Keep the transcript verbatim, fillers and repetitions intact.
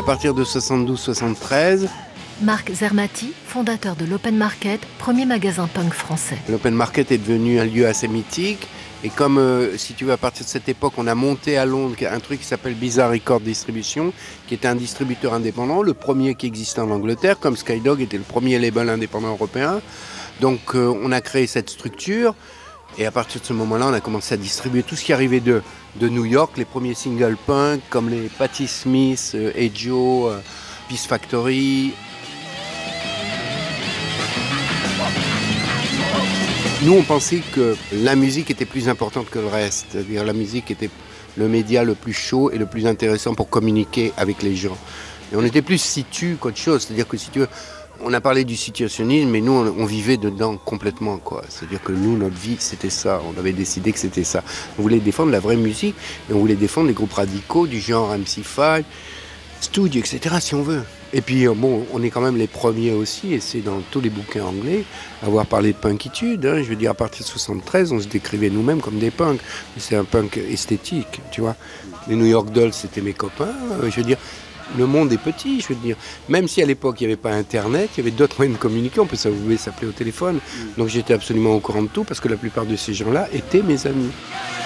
à partir de soixante-douze soixante-treize. Marc Zermati, fondateur de l'Open Market, premier magasin punk français. L'Open Market est devenu un lieu assez mythique. Et comme, euh, si tu veux, à partir de cette époque, on a monté à Londres un truc qui s'appelle Bizarre Record Distribution, qui était un distributeur indépendant, le premier qui existait en Angleterre, comme Skydog était le premier label indépendant européen. Donc euh, on a créé cette structure, et à partir de ce moment-là, on a commencé à distribuer tout ce qui arrivait de, de New York, les premiers singles punk, comme les Patti Smith, euh, Hey Joe, euh, Peace Factory. Nous, on pensait que la musique était plus importante que le reste. C'est-à-dire la musique était le média le plus chaud et le plus intéressant pour communiquer avec les gens. Et on était plus situ qu'autre chose. C'est-à-dire que si tu veux, on a parlé du situationnisme, mais nous, on, on vivait dedans complètement, quoi. C'est-à-dire que nous, notre vie, c'était ça. On avait décidé que c'était ça. On voulait défendre la vraie musique et on voulait défendre les groupes radicaux du genre M C cinq, Studio, et cetera, si on veut. Et puis, bon, on est quand même les premiers aussi, et c'est dans tous les bouquins anglais, à avoir parlé de punkitude. Hein. Je veux dire, à partir de soixante-treize, on se décrivait nous-mêmes comme des punks. C'est un punk esthétique, tu vois. Les New York Dolls, c'était mes copains. Je veux dire, le monde est petit, je veux dire. Même si à l'époque, il n'y avait pas Internet, il y avait d'autres moyens de communiquer. On peut s'appeler au téléphone. Donc, j'étais absolument au courant de tout, parce que la plupart de ces gens-là étaient mes amis.